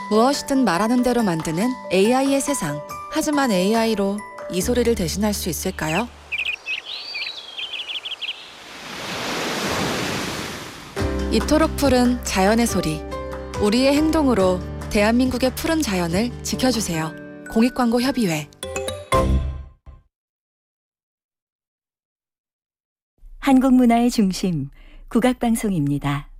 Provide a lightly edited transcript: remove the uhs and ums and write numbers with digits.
무엇이든 말하는 대로 만드는 AI의 세상. 하지만 AI로 이 소리를 대신할 수 있을까요? 이토록 푸른 자연의 소리. 우리의 행동으로 대한민국의 푸른 자연을 지켜주세요. 공익광고협의회. 한국문화의 중심, 국악방송입니다.